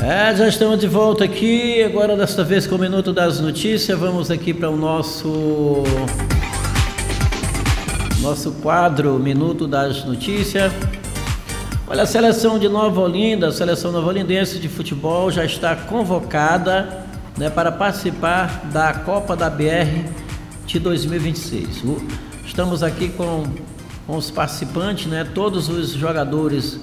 Já estamos de volta aqui, agora desta vez com o Minuto das Notícias. Vamos aqui para o nosso quadro Minuto das Notícias. Olha, a seleção de Nova Olinda, a seleção nova-olindense de futebol já está convocada, né, para participar da Copa da BR de 2026. Estamos aqui com os participantes, né, todos os jogadores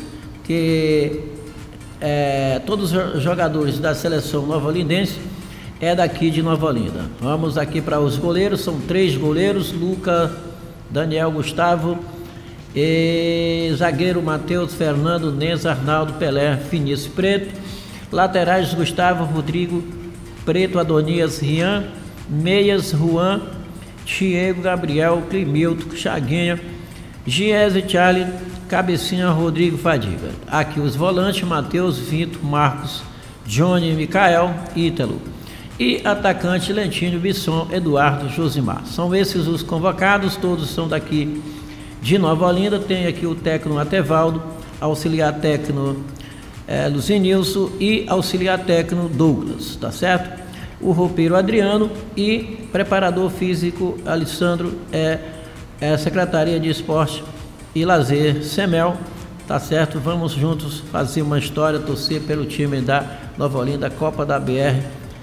da seleção nova-olindense é daqui de Nova Olinda. Vamos aqui para os goleiros, são 3 goleiros: Luca, Daniel, Gustavo, e zagueiro Matheus, Fernando, Nenza, Arnaldo, Pelé, Vinícius, Preto. Laterais: Gustavo, Rodrigo, Preto, Adonias, Rian. Meias: Juan, Diego, Gabriel, Climilton, Chaguinha, Giese, Charlie, Cabecinha, Rodrigo, Fadiga. Aqui os volantes: Matheus, Vitor, Marcos, Johnny, Micael, Ítalo. E atacante: Lentinho, Bisson, Eduardo, Josimar. São esses os convocados, todos são daqui de Nova Olinda. Tem aqui o técnico Atevaldo, auxiliar técnico Luzinilson e auxiliar técnico Douglas, tá certo? O roupeiro Adriano e preparador físico Alessandro, Secretaria de Esporte e Lazer Semel, tá certo? Vamos juntos fazer uma história, torcer pelo time da Nova Olinda, Copa da BR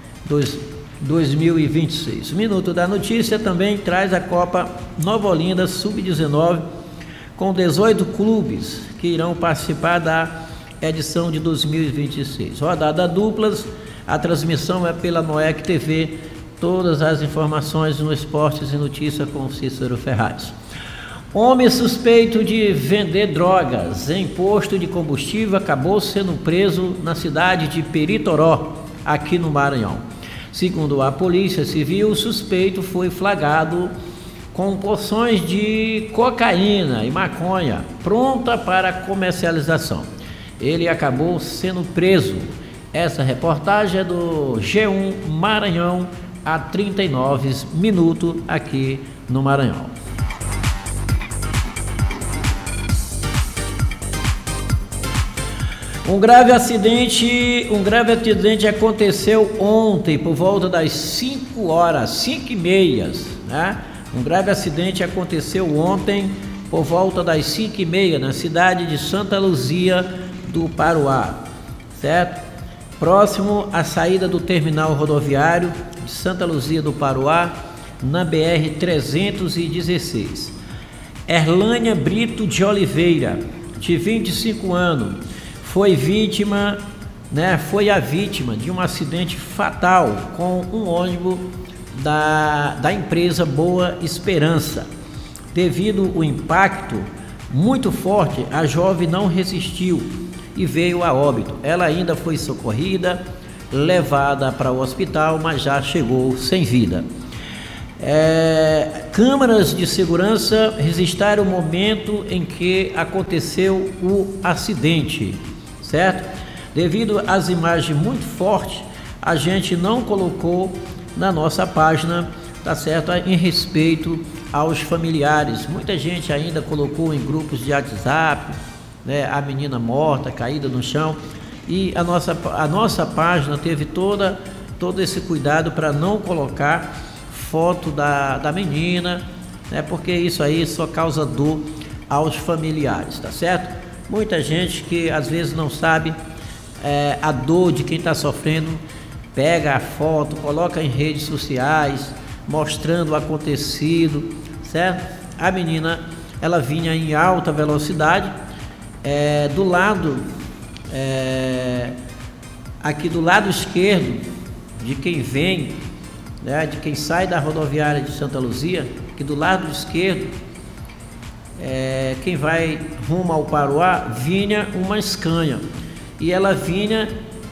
2026. O Minuto da Notícia também traz a Copa Nova Olinda Sub-19, com 18 clubes que irão participar da edição de 2026. Rodada duplas, a transmissão é pela Noec TV. Todas as informações no Esportes e Notícias com Cícero Ferraz. Homem suspeito de vender drogas em posto de combustível acabou sendo preso na cidade de Peritoró, aqui no Maranhão. Segundo a Polícia Civil, o suspeito foi flagrado com porções de cocaína e maconha pronta para comercialização. Ele acabou sendo preso. Essa reportagem é do G1 Maranhão, a 39 minutos aqui no Maranhão. Um grave acidente aconteceu ontem por volta das 5h30, né? Um grave acidente aconteceu ontem por volta das 5h30 na cidade de Santa Luzia do Paruá, certo? Próximo à saída do terminal rodoviário de Santa Luzia do Paruá, na BR 316. Erlânia Brito de Oliveira, de 25 anos, foi a vítima de um acidente fatal com um ônibus da empresa Boa Esperança. Devido ao impacto muito forte, a jovem não resistiu e veio a óbito. Ela ainda foi socorrida, levada para o hospital, mas já chegou sem vida. Câmeras de segurança registraram o momento em que aconteceu o acidente, certo? Devido às imagens muito fortes, a gente não colocou na nossa página, tá certo? Em respeito aos familiares. Muita gente ainda colocou em grupos de WhatsApp, né, a menina morta, caída no chão, e a nossa página teve todo esse cuidado para não colocar foto da menina, né, porque isso aí só causa dor aos familiares, tá certo? Muita gente que às vezes não sabe a dor de quem está sofrendo, pega a foto, coloca em redes sociais, mostrando o acontecido, certo? A menina, ela vinha em alta velocidade, do lado, aqui do lado esquerdo, de quem vem, né, de quem sai da rodoviária de Santa Luzia, que do lado esquerdo, quem vai rumo ao Paruá, vinha uma Scania, e ela vinha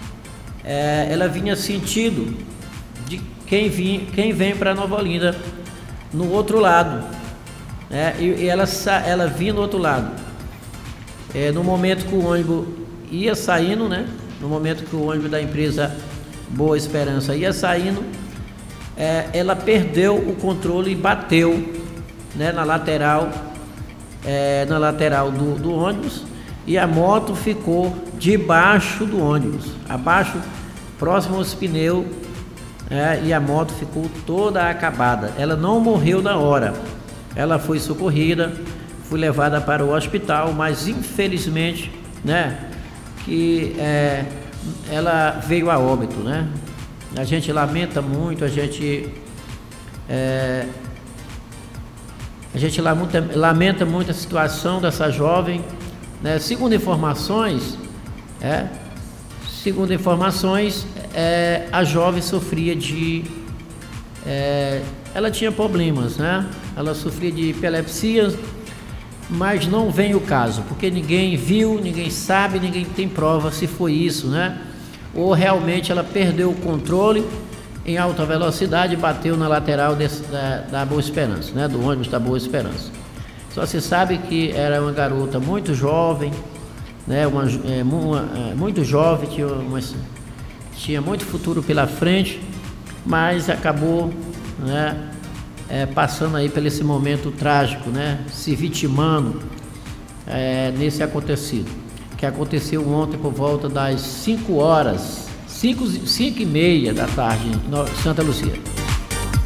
sentido de quem vem para Nova Olinda, no outro lado, né, e ela vinha do outro lado. No momento que o ônibus ia saindo, né, no momento que o ônibus da empresa Boa Esperança ia saindo, ela perdeu o controle e bateu, né, na lateral do ônibus, e a moto ficou debaixo do ônibus, abaixo, próximo aos pneus, e a moto ficou toda acabada. Ela não morreu na hora, ela foi socorrida, foi levada para o hospital, mas infelizmente, né, que ela veio a óbito, né? A gente lamenta muito, a gente lamenta muito a situação dessa jovem, né? Segundo informações, a jovem sofria de, ela tinha problemas, né? Ela sofria de epilepsia, mas não vem o caso, porque ninguém viu, ninguém sabe, ninguém tem prova se foi isso, né? Ou realmente ela perdeu o controle em alta velocidade e bateu na lateral da Boa Esperança, né? Do ônibus da Boa Esperança. Só se sabe que era uma garota muito jovem, né? Muito jovem, tinha muito futuro pela frente, mas acabou, né, passando aí por esse momento trágico, né? Se vitimando nesse acontecido, que aconteceu ontem por volta das 5h30 da tarde em Santa Luzia.